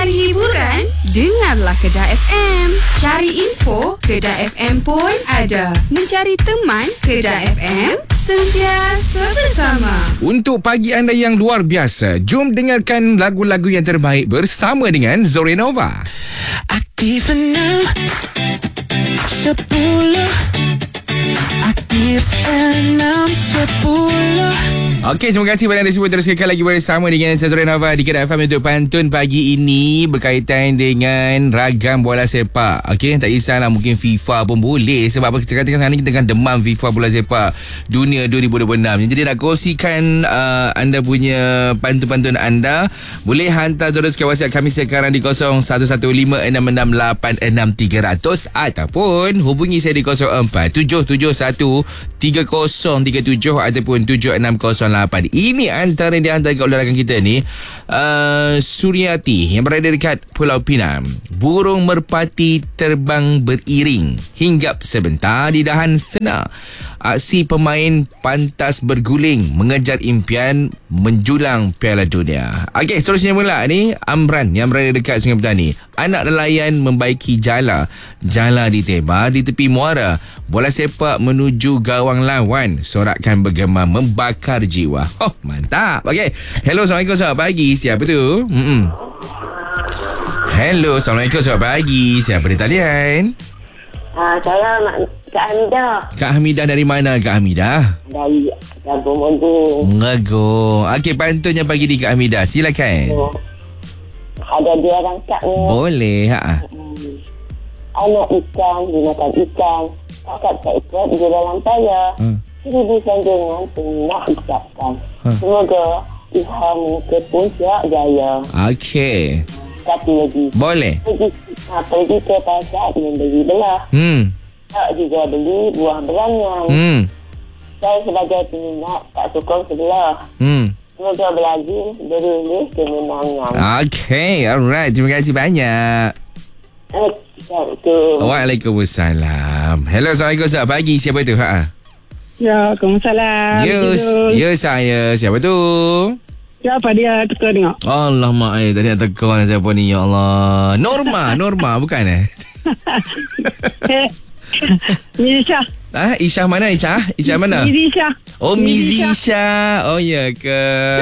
Cari hiburan? Dengarlah Kedah FM. Cari info? Kedah FM pun ada. Mencari teman? Kedah FM sentiasa bersama. Untuk pagi anda yang luar biasa, jom dengarkan lagu-lagu yang terbaik bersama dengan Zorenova. Aktif 6 10. Aktif 6 10. Okey, terima kasih kepada anda semua. Teruskan lagi bersama dengan saya Zorenova di Kedah FM untuk pantun pagi ini berkaitan dengan ragam bola sepak. Okey, tak kisahlah, mungkin FIFA pun boleh. Sebab apa, katakan sekarang ni kita tengah demam FIFA bola sepak dunia 2026. Jadi nak kongsikan anda punya pantun-pantun anda, boleh hantar terus ke WhatsApp kami sekarang di 011566863000 ataupun hubungi saya di 0477133037 ataupun 7608. Ini antara di antara oleh rakan kita ni, Suryati yang berada dekat Pulau Pinang. Burung merpati terbang beriring, hinggap sebentar di dahan senar. Aksi pemain pantas berguling, mengejar impian menjulang Piala Dunia. Okey, seterusnya pula ni Amran yang berada dekat Sungai Petani. Anak nelayan membaiki jala ditebak di tepi muara. Bola sepak menuju gawang lawan, sorakan bergema membakar jiwa. Oh, mantap. Okey. Hello, Assalamualaikum, selamat pagi. Siapa tu? Hello, Assalamualaikum, selamat pagi. Siapa di talian? Saya Kak Hamidah. Kak Hamidah dari mana, Kak Hamidah? Dari Gabung Monggong. Mengagung. Okey, pantunnya pagi di Kak Hamidah. Silakan. Ada dua rangkap ni. Boleh. Anak ikan dimakan ikan. Kakak tak ikut di dalam payah. Seribu sanjungan nak ucapkan. Semoga ilham ke puncak jaya. Okey. Satu lagi. Boleh. Pergi ke pasar membeli belah. Tak juga beli buah berangan. Saya sebagai peminat tak sokong sebelah. Semoga berlaju berulih kemenangan. Okey, alright. Terima kasih banyak. Assalamualaikum. Waalaikumsalam. Hello, Assalamualaikum, selamat pagi. Siapa tu? Ya, Waalaikumsalam. Ya, saya. Siapa tu? Siapa dia teka tengok? Allah mak, tadi nak teka siapa ni, ya Allah. Norma bukan Mizisha. Isyah mana, Isyah? Isyah mana? Mizisha. Oh, Mizisha. Oh, ya ke?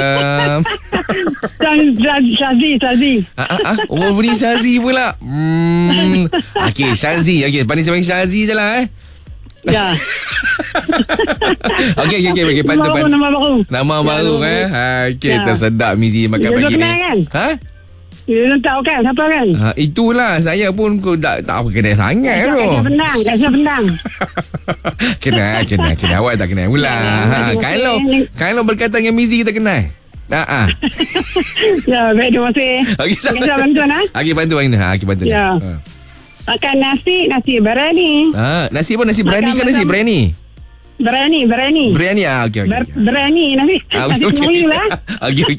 Shazi. Oh, beri Syazi pula. Okey, Syazi. Okey, pandai saya panggil Syazi je lah. Ya. Okey, pantun. Nama baru Okey, Ya. tersedap Mizi makan Dia pagi ni. kenal kan? Ha? Dia tahu kan siapa kan? Itulah, saya pun tak kenal sangat tu. Kasih pendang. Kenal. Awak tak kenal pula. Kalau berkaitan dengan Mizi kita kenal. Ya, baik, terima kasih. Okey, Kasih bantuan Okey, bantu. Okey, bantu. Ya. Makan nasi berani. Nasi apa? Nasi berani ke nasi berani? Berani. Berani, okey. Berani nasi. Nasi semui lah. Okey.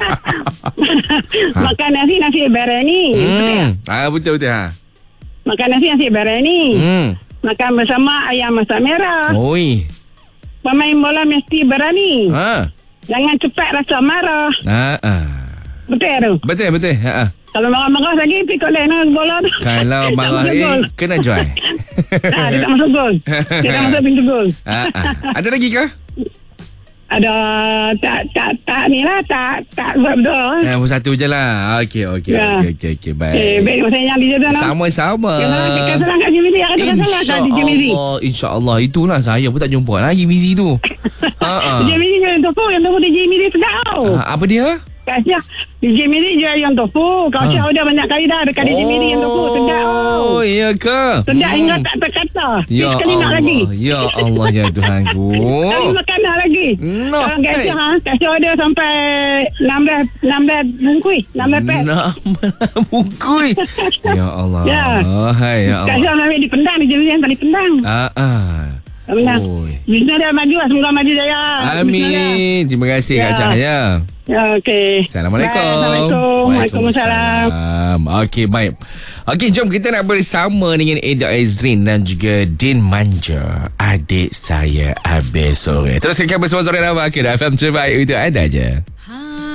Makan nasi berani. Betul. Makan nasi berani. Makan bersama ayam masak merah. Oi. Pemain bola mesti berani. Jangan cepat rasa marah. Betul tu? Betul. Kalau marah-marah lagi, pikul lain bola tu. Kalau marah kena join. Dia tak masuk gol. Dia tak masuk pintu gol. Ada lagi ke? Ada tak ni lah, tak buat betul. Satu je lah. Okey, Ya. baik. Baik, saya yang di sana. Sama-sama. Kita salah kat Jimmy. InsyaAllah. Itulah, saya pun tak jumpa lagi Mizi tu. Jimmy yang tofu di Jimmy sedap tau. Apa dia? Kasih DJ Miri jual yang tofu. Kau siap order banyak kali dah dekat DJ Miri yang tofu. Sedap. Oh, iya ke? Sedap hingga tak terkata. Ya Sekali nak Allah. lagi. Ya Allah, ya Tuhanku. Kali makan nak lagi. No. Kasih order sampai 16 bungkui. 16 pet. 16 bungkui. Ya Allah. Ya. Hai, ya Kasih Allah. ambil di pendang. DJ Miri yang tadi pendang. Pendang. Bismillah dia maju. Semoga maju jaya. Amin. Terima kasih Kak Cahaya. Ya, okey. Assalamualaikum. Assalamualaikum. Waalaikumsalam. Okey, baik. Okey, jom kita nak bersama dengan Eda Azrin dan juga Din Manja. Adik saya habis sore. Teruskan bersama Zorenova. Kedah FM terbaik itu ada je.